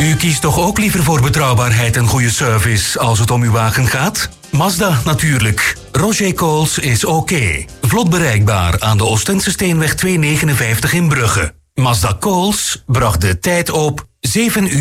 U kiest toch ook liever voor betrouwbaarheid en goede service als het om uw wagen gaat? Mazda natuurlijk. Roger Coles is oké. Vlot bereikbaar aan de Oostense Steenweg 259 in Brugge. Mazda Coles bracht de tijd op 7 uur.